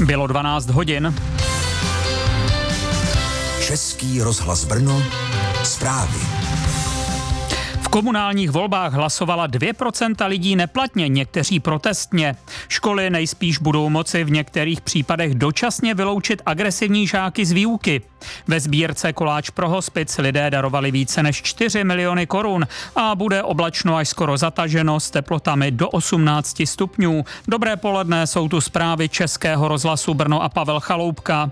Bylo 12 hodin. Český rozhlas Brno, zprávy. V komunálních volbách hlasovala 2% lidí neplatně, někteří protestně. Školy nejspíš budou moci v některých případech dočasně vyloučit agresivní žáky z výuky. Ve sbírce Koláč pro hospic lidé darovali více než 4 miliony korun a bude oblačno až skoro zataženo s teplotami do 18 stupňů. Dobré poledne, jsou tu zprávy Českého rozhlasu Brno a Pavel Chaloupka.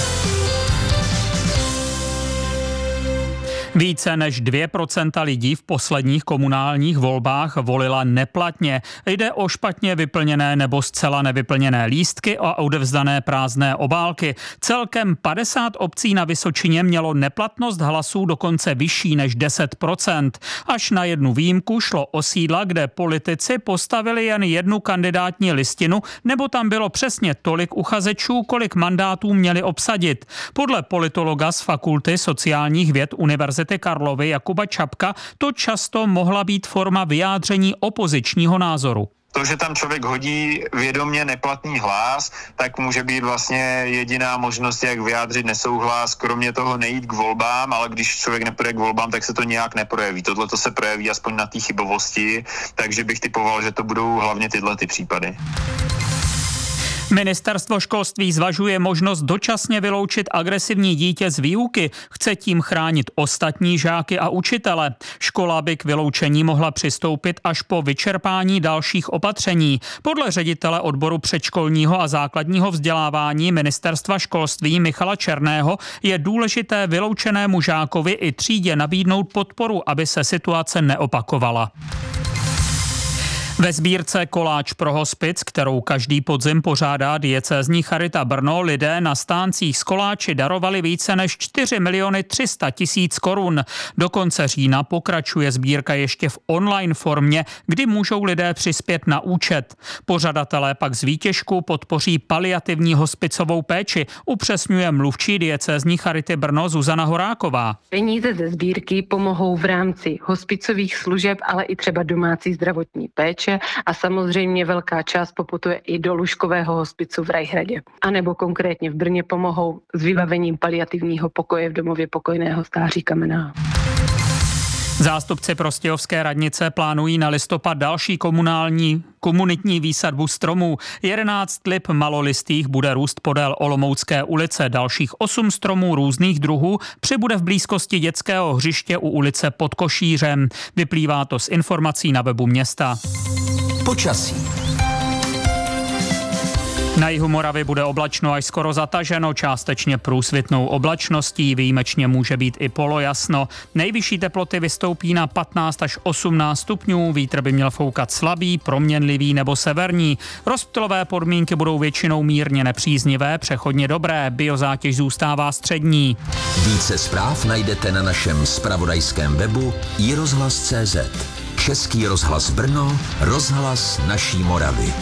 Více než 2% lidí v posledních komunálních volbách volila neplatně. Jde o špatně vyplněné nebo zcela nevyplněné lístky a odevzdané prázdné obálky. Celkem 50 obcí na Vysočině mělo neplatnost hlasů dokonce vyšší než 10%. Až na jednu výjimku šlo o sídla, kde politici postavili jen jednu kandidátní listinu, nebo tam bylo přesně tolik uchazečů, kolik mandátů měli obsadit. Podle politologa z Fakulty sociálních věd Univerzity Karlovy Jakuba Čapka to často mohla být forma vyjádření opozičního názoru. To, že tam člověk hodí vědomě neplatný hlas, tak může být vlastně jediná možnost, jak vyjádřit nesouhlas, kromě toho nejít k volbám, ale když člověk nepůjde k volbám, tak se to nějak neprojeví. Tohle to se projeví aspoň na té chybovosti, takže bych typoval, že to budou hlavně tyhle ty případy. Ministerstvo školství zvažuje možnost dočasně vyloučit agresivní dítě z výuky. Chce tím chránit ostatní žáky a učitele. Škola by k vyloučení mohla přistoupit až po vyčerpání dalších opatření. Podle ředitele odboru předškolního a základního vzdělávání Ministerstva školství Michala Černého je důležité vyloučenému žákovi i třídě nabídnout podporu, aby se situace neopakovala. Ve sbírce Koláč pro hospic, kterou každý podzim pořádá diecézní charita Brno, lidé na stáncích s koláči darovali více než 4 miliony 300 000 korun. Do konce října pokračuje sbírka ještě v online formě, kdy můžou lidé přispět na účet. Pořadatelé pak z výtěžku podpoří paliativní hospicovou péči, upřesňuje mluvčí diecézní charity Brno Zuzana Horáková. Peníze ze sbírky pomohou v rámci hospicových služeb, ale i třeba domácí zdravotní péče. A samozřejmě velká část poputuje i do lůžkového hospicu v Rajhradě. A nebo konkrétně v Brně pomohou s vybavením paliativního pokoje v domově pokojného stáří Kamenná. Zástupci Prostějovské radnice plánují na listopad další komunitní výsadbu stromů. 11 lip malolistých bude růst podél Olomoucké ulice. Dalších 8 stromů různých druhů přibude v blízkosti dětského hřiště u ulice Pod Košířem. Vyplývá to z informací na webu města. Počasí. Na jihu Moravy bude oblačno až skoro zataženo, částečně průsvitnou oblačností, výjimečně může být i polojasno. Nejvyšší teploty vystoupí na 15 až 18 stupňů, vítr by měl foukat slabý, proměnlivý nebo severní. Rozptylové podmínky budou většinou mírně nepříznivé, přechodně dobré, biozátěž zůstává střední. Více zpráv najdete na našem zpravodajském webu iRozhlas.cz. Český rozhlas Brno, rozhlas naší Moravy.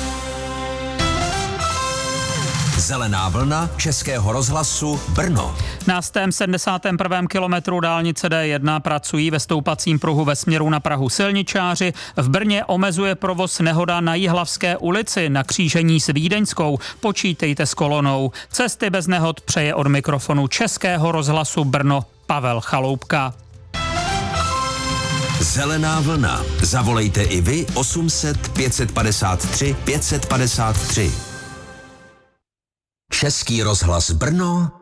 Zelená vlna Českého rozhlasu Brno. Na 171. kilometru dálnice D1 pracují ve stoupacím pruhu ve směru na Prahu silničáři. V Brně omezuje provoz nehoda na Jihlavské ulici na křížení s Vídeňskou. Počítejte s kolonou. Cesty bez nehod přeje od mikrofonu Českého rozhlasu Brno Pavel Chaloupka. Zelená vlna. Zavolejte i vy 800 553 553. Český rozhlas Brno